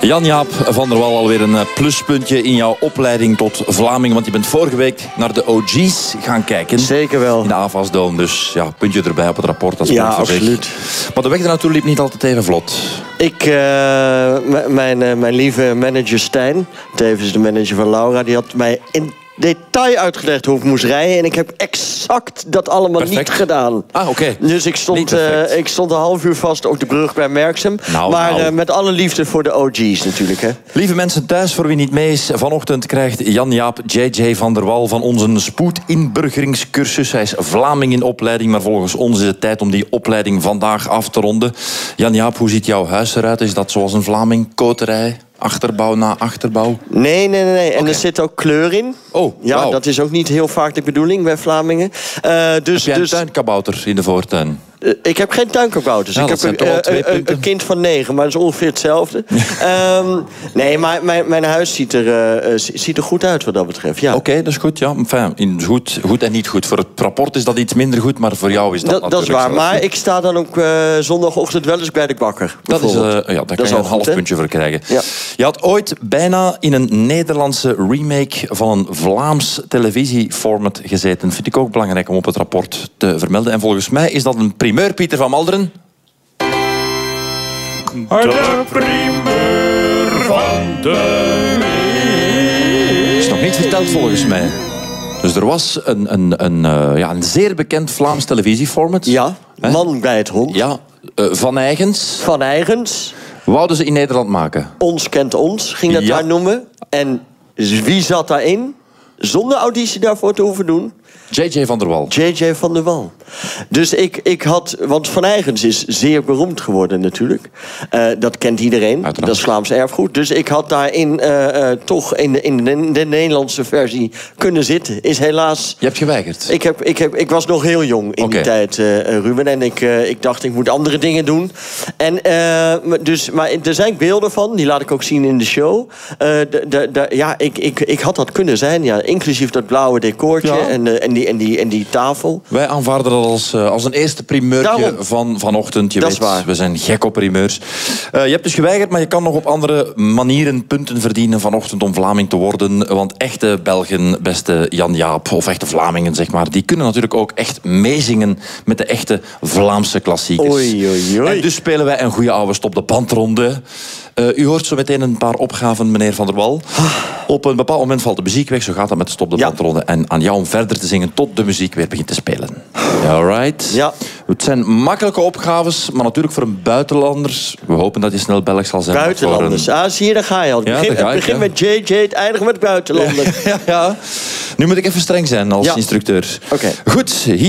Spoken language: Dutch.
Jan-Jaap van der Wal, alweer een pluspuntje in jouw opleiding tot Vlaming. Want je bent vorige week naar de OG's gaan kijken. Zeker wel. In de AFAS-dome. Dus ja, puntje erbij op het rapport. Dat ja, absoluut. Maar de weg ernaartoe liep niet altijd even vlot. Mijn lieve manager Stijn, tevens de manager van Laura, die had mij in detail uitgelegd hoe ik moest rijden. En ik heb exact dat allemaal niet gedaan. Ah, oké. Dus ik stond een half uur vast op de brug bij Merksem. Maar met alle liefde voor de OG's natuurlijk. Hè. Lieve mensen thuis, voor wie niet mee is, vanochtend krijgt Jan-Jaap JJ van der Wal van ons een spoedinburgeringscursus. Hij is Vlaming in opleiding, maar volgens ons is het tijd om die opleiding vandaag af te ronden. Jan-Jaap, hoe ziet jouw huis eruit? Is dat zoals een Vlaming, koterij? Achterbouw na achterbouw? Nee. En er zit ook kleur in. Oh, ja, wow. Dat is ook niet heel vaak de bedoeling bij Vlamingen. Heb jij een tuinkabouter in de voortuin? Ik heb geen tuinkabouters. Nou, ik heb een kind van 9, maar dat is ongeveer hetzelfde. Nee, maar mijn huis ziet er goed uit wat dat betreft. Ja. Oké, dat is goed. Ja. Enfin, goed en niet goed. Voor het rapport is dat iets minder goed, maar voor jou is dat natuurlijk... Dat is waar, maar ik sta dan ook zondagochtend wel eens bij de bakker. Dat is, daar kan je een half puntje voor krijgen. Ja. Je had ooit bijna in een Nederlandse remake van een Vlaams televisieformat gezeten. Vind ik ook belangrijk om op het rapport te vermelden. En volgens mij is dat een primeur, Pieter van Malderen. De primeur van de week. Is nog niet verteld volgens mij. Dus er was een zeer bekend Vlaams televisieformat. Ja, Man bij het hond. Ja, Van Eigens. Van Eigens. Wouden ze in Nederland maken? Ons kent ons, ging dat daar noemen. En wie zat daarin? Zonder auditie daarvoor te hoeven doen. JJ van der Wal. JJ van der Wal. Dus ik had... Want Van Eigens is zeer beroemd geworden natuurlijk. Dat kent iedereen. Uiteraard. Dat is Vlaams erfgoed. Dus ik had daarin toch in de Nederlandse versie kunnen zitten. Is helaas... Je hebt geweigerd? Ik was nog heel jong in die tijd, Ruben. En ik dacht, ik moet andere dingen doen. Maar er zijn beelden van. Die laat ik ook zien in de show. Ik had dat kunnen zijn. Ja, inclusief dat blauwe decoortje. Ja. En die tafel. Wij aanvaarden dat als een eerste primeurtje van vanochtend. Je weet, we zijn gek op primeurs. Je hebt dus geweigerd, maar je kan nog op andere manieren punten verdienen vanochtend om Vlaming te worden. Want echte Belgen, beste Jan-Jaap, of echte Vlamingen zeg maar, die kunnen natuurlijk ook echt meezingen met de echte Vlaamse klassiekers. Oei. En dus spelen wij een goede oude stop de bandronde. U hoort zo meteen een paar opgaven, meneer Van der Wal. Op een bepaald moment valt de muziek weg, zo gaat dat met de stop de bandronde. En aan jou om verder te zingen tot de muziek weer begint te spelen. Alright? Ja. Het zijn makkelijke opgaves, maar natuurlijk voor een buitenlander. We hopen dat je snel Belg zal zijn. Buitenlanders. Zie je, daar ga je al. Het begint met JJ, het eindigt met buitenlander. Ja. Nu moet ik even streng zijn als instructeur. Oké. Goed, hier